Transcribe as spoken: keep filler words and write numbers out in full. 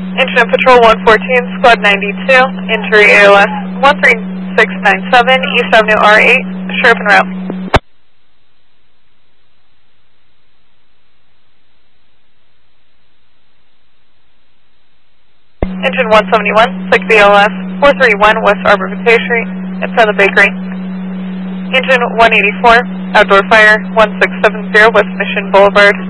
Engine of Patrol one fourteen, Squad ninety-two, injury A L S one three six nine seven, East Avenue R eight, Sheriff en route. Engine one seventy-one, Sick B L S four three one, West Arbor Vacay Street, in front of the bakery. Engine one eighty-four, Outdoor Fire one six seven zero, West Mission Boulevard,